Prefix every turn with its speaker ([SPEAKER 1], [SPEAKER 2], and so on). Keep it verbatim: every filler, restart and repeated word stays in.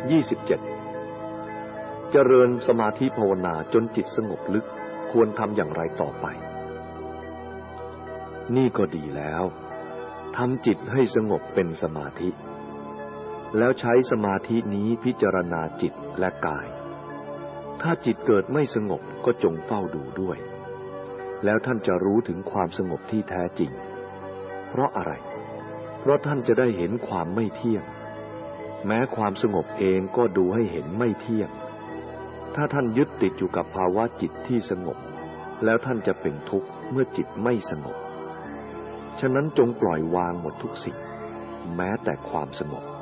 [SPEAKER 1] ยี่สิบเจ็ดเจริญสมาธิภาวนาจนจิตสงบลึกควรทำอย่างไรต่อไปนี่ก็ดีแล้วทำจิตให้สงบเป็นสมาธิแล้วใช้สมาธินี้พิจารณาจิตและกายถ้าจิตเกิดไม่สงบก็จงเฝ้าดูด้วยแล้วท่านจะรู้ถึงความสงบที่แท้จริงเพราะอะไรเพราะท่านจะได้เห็นความไม่เที่ยงแม้ความสงบเองก็ดูให้เห็นไม่เที่ยงถ้าท่านยึดติดอยู่กับภาวะจิตที่สงบแล้วท่านจะเป็นทุกข์เมื่อจิตไม่สงบฉะนั้นจงปล่อยวางหมดทุกสิ่งแม้แต่ความสงบ